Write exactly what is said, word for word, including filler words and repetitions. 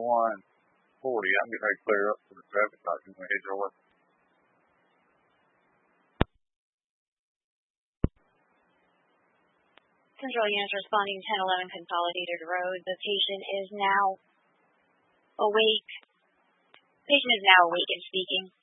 one forty. I'm getting ready to clear up for the traffic light. I'm going to head your way. Central units responding ten eleven Consolidated Road. The patient is now awake. Patient is now awake and speaking.